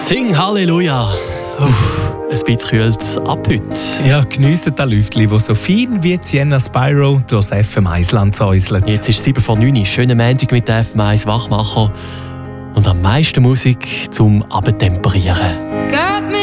Sing Halleluja. Ein bisschen kühlt es ab heute. Ja, geniessen das Lüftchen, das so fein wie Sienna Spyro durchs FM1-Land säuselt. Jetzt ist es 7 vor 9 Uhr. Schönen Montag mit der FM1 Wachmacher. Und am meisten Musik zum Abtemperieren.